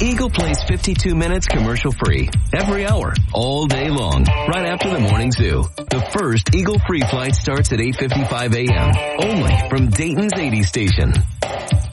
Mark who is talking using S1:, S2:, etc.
S1: Eagle plays 52 minutes commercial-free every hour, all day long, right after the morning zoo. The first Eagle free flight starts at 8:55 a.m. only from Dayton's 80 station.